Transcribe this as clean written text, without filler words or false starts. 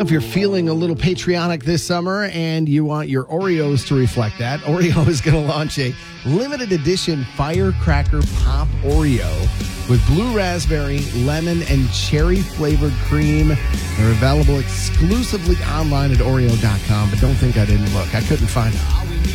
If you're feeling a little patriotic this summer and you want your Oreos to reflect that, Oreo is going to launch a limited edition Firecracker Pop Oreo with blue raspberry, lemon, and cherry flavored cream. They're available exclusively online at Oreo.com, but don't think I didn't look. I couldn't find them.